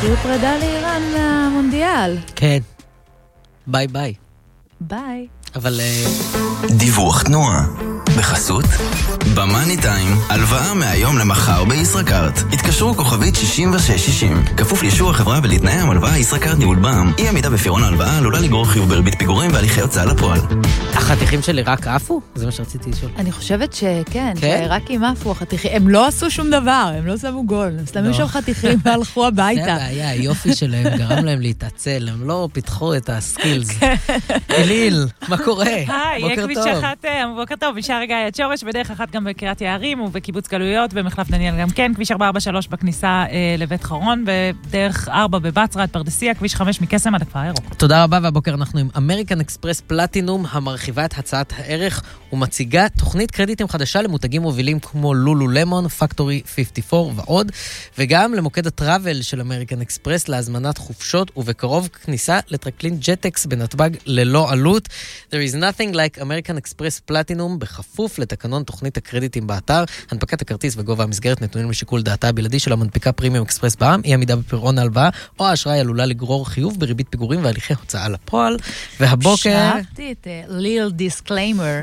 שיר פרידה לאיראן מהמונדיאל. כן. ביי ביי. ביי. אבל דיווח תנועה בחסות במאני טיים, הלוואה מהיום למחר בישראכרט. התקשרו כוכבית 6660, כפוף לאישור החברה ולתנאי המלוואה. ישראכרט ניהול בע"מ. אי עמידה בפירעון ההלוואה עלולה לגרור חיוב בריבית פיגורים והליכי הוצאה לפועל. החתיכים שלי רק עפו? זה מה שרציתי לשאול. אני חושבת שכן, שרק עם עפו החתיכים. הם לא עשו שום דבר, הם לא שמו גול. הם שמו שם חתיכים והלכו הביתה. זה הבעיה, היופי שלהם גרם להם להתעצל, הם לא פיתחו את הסקילס. אליל, מה קורה? בוקר טוב. בוקר טוב, בשער גיא עד שורש, בדרך אחת גם בקריית יערים ובקיבוץ גלויות, במחלף דניאל גם כן, כביש 443 בכניסה לבית חרון, בדרך 4 בבצרת, פרדסיה, כביש 5 מקסם עד הכפר הירוק. תודה רבה, והבוקר אנחנו עם אמריקן אקספרס פלטינום, המרחיבה את הצעת הערך ומציגה תוכנית קרדיטים חדשה למותגים מובילים כמו לולו למון, פקטורי 54 ועוד, וגם למוקד הטראבל של אמריקן אקספרס להזמנת חופשות, ובקרוב כניסה לטרקלין ג'טקס בנתב"ג ללא עלות. There is nothing like American Express Platinum, בכפוף לתקנון תוכנית הקרדיטים באתר. הנפקת הכרטיס וגובה המסגרת נתונים לשיקול דעתה הבלעדי של המנפיקה פרימיום אקספרס בע"מ. אי עמידה בפירעון ההלוואה או האשראי עלולה לגרור חיוב בריבית פיגורים והליכי הוצאה לפועל. והבוקר... שאהבתי את ליל דיסקליימר.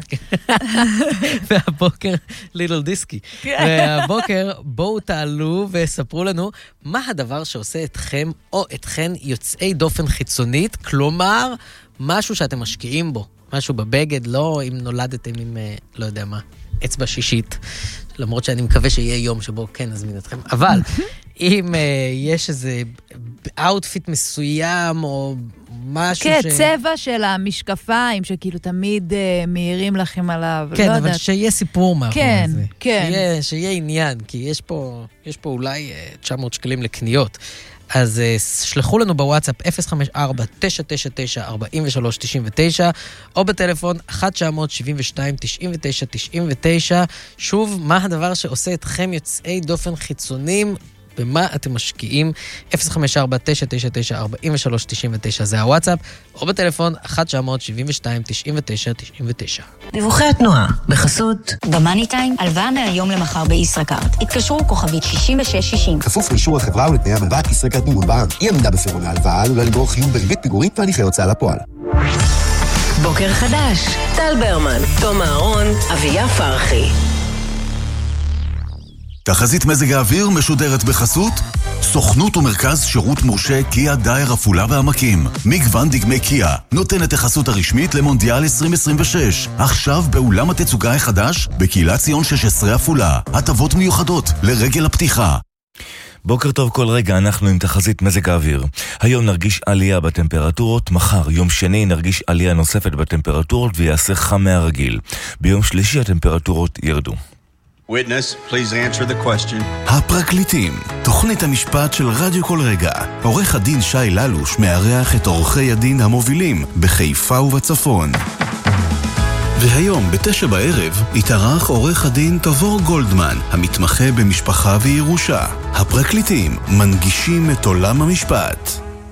והבוקר... ליל דיסקי. והבוקר בואו תעלו וספרו לנו מה הדבר שעושה אתכם או אתכן יוצאי דופן חיצונית, כלומר משהו שאתם משקיעים בו. משהו בבגד, לא אם נולדתם עם, לא יודע מה, אצבע שישית, למרות שאני מקווה שיהיה יום שבו כן נזמין אתכם, אבל אם יש איזה אאוטפיט מסוים או משהו כן, צבע של המשקפיים שכאילו תמיד מהירים לכם עליו. כן, לא אבל יודעת. שיהיה סיפור מאחורי כן, זה. כן. שיהיה עניין, כי יש פה אולי 900 שקלים לקניות. אז שלחו לנו בוואטסאפ 054-999-4399 או בטלפון 1-972-99-99. שוב, מה הדבר שעושה אתכם יוצאי דופן חיצונים? במה אתם משקיעים? 054-999-4399 זה הוואטסאפ, או בטלפון 1-972-99-99. דיווחי התנועה בחסות במאני טיים, הלוואה מהיום למחר בישראכרט. התקשרו כוכבית 6660, כפוף לאישור החברה ולתנאי המלוואה. ישראכרט ניהול בע"מ. אי עמידה בפירעון ההלוואה עלולה לגרור חיוב בריבית פיגורים והליכי הוצאה לפועל. בוקר חדש, טל ברמן, תום אהרון, אביה פרחי. תחזית מזג האוויר משודרת בחסות סוכנות ומרכז שירות מורשה קיה דייר עפולה והעמקים. מגוון דגמי קיה נותן את החסות הרשמית למונדיאל 2026. עכשיו באולם התצוגה החדש בקהילת ציון 16 עפולה. הטבות מיוחדות לרגל הפתיחה. בוקר טוב כל רגע, אנחנו עם תחזית מזג האוויר. היום נרגיש עלייה בטמפרטורות, מחר יום שני נרגיש עלייה נוספת בטמפרטורות ויעשה חם מהרגיל. ביום שלישי הטמפרטורות ירדו. Witness, please answer the question. הפרקליטים, תוכנית המשפט של רדיו כל רגע. עורך הדין שי ללוש מארח את עורכי הדין המובילים בחיפה ובצפון. והיום ב9 בערב התארח עורך הדין תבור גולדמן, המתמחה במשפחה וירושה. הפרקליטים מנגישים את עולם המשפט.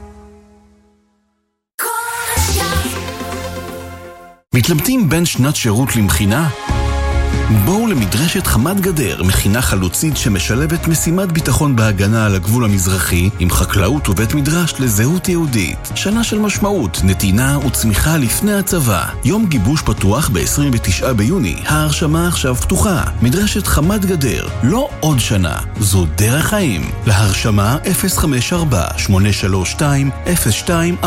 מתלבטים בין שנת שירות למכינה? בואו למדרשת חמת גדר, מכינה חלוצית שמשלבת משימת ביטחון בהגנה על הגבול המזרחי עם חקלאות ובית מדרש לזהות יהודית. שנה של משמעות, נתינה וצמיחה לפני הצבא. יום גיבוש פתוח ב-29 ביוני. ההרשמה עכשיו פתוחה. מדרשת חמת גדר, לא עוד שנה, זו דרך חיים. להרשמה 054-832-0244.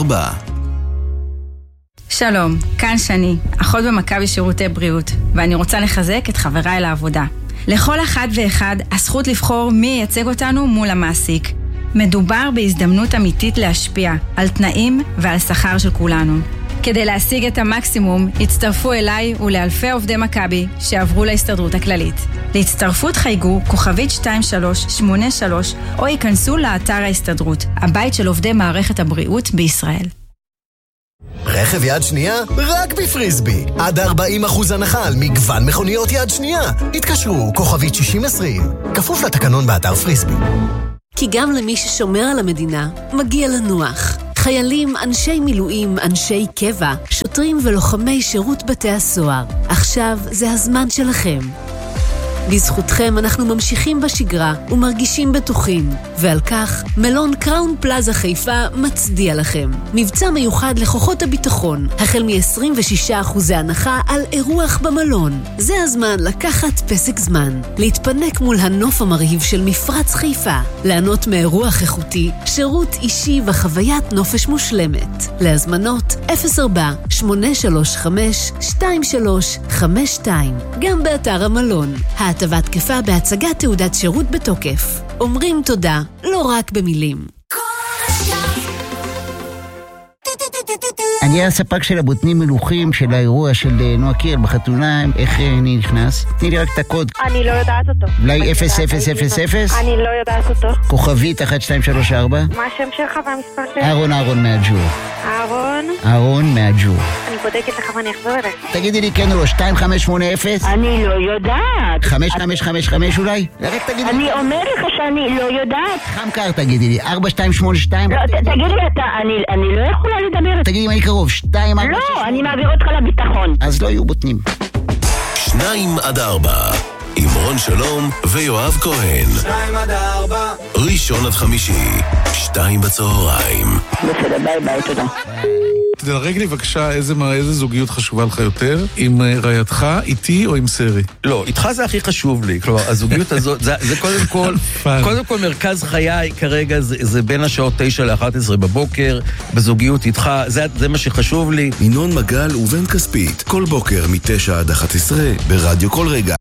שלום, כאן שני, אחות במכבי שירותי בריאות, ואני רוצה לחזק את חבריי לעבודה. לכל אחד ואחד הזכות לבחור מי ייצג אותנו מול המעסיק. מדובר בהזדמנות אמיתית להשפיע על תנאים ועל שכר של כולנו. כדי להשיג את המקסימום, הצטרפו אליי ולאלפי עובדי מכבי שעברו להסתדרות הכללית. להצטרפות חייגו כוכבית 2383 או ייכנסו לאתר ההסתדרות, הבית של עובדי מערכת הבריאות בישראל. רכב יד שנייה? רק בפריסבי. עד 40% הנחה על מגוון מכוניות יד שנייה. התקשרו, כוכבית 6020. כפוף לתקנון באתר פריסבי. כי גם למי ששומר על המדינה, מגיע לנוח. חיילים, אנשי מילואים, אנשי קבע, שוטרים ולוחמי שירות בתי הסוהר. עכשיו זה הזמן שלכם. בזכותכם אנחנו ממשיכים בשגרה ומרגישים בטוחים, ועל כך מלון קראון פלאזה חיפה מצדיע לכם. מבצע מיוחד לכוחות הביטחון, החל מ-26% הנחה על אירוח במלון. זה הזמן לקחת פסק זמן, להתפנק מול הנוף המרהיב של מפרץ חיפה, לענות מאירוח איכותי, שירות אישי וחוויית נופש מושלמת. להזמנות 04-835-2352, גם באתר המלון. ההטבה תקפה בהצגת תעודת שירות בתוקף. אומרים תודה, לא רק במילים. אני הספק של הבוטנים מלוכים של האירוע של נועה קירל בחתונה. איך אני נכנס? תני לי רק את הקוד. אני לא יודעת אותו. אולי 0000? אני לא יודעת אותו. כוכבית 1234. מה השם שלך והמספר שלך? אהרון מהג'ור. אהרון מהג'ור. אני בודקת לך ואני אחזור אליך. תגידי לי כן או לא, 2580? אני לא יודעת. 5555 אולי? רק תגידי לי. אני אומר לך שאני לא יודעת. חמקר תגידי לי, 4282. לא, תגידי לי אתה, אני לא יכולה לדבר. תגידי אם אני קרוב, 2 4 לא, אני מעביר אותך לביטחון. אז לא יהיו בוטנים. 2-4 עם רון שלום ויואב כהן. 2-4 ראשון עד חמישי, 2 בצהריים. בסדר, ביי ביי, תודה. תדרג לי בבקשה איזה זוגיות חשובה לך יותר, עם רעייתך, איתי או עם סרי? לא, איתך זה הכי חשוב לי, כלומר, הזוגיות הזאת, זה קודם כל מרכז חיי כרגע, זה בין השעות 9 ל-11 בבוקר, בזוגיות איתך, זה מה שחשוב לי. ינון מגל ובן כספית, כל בוקר מ-9 עד 11 ברדיו כל רגע.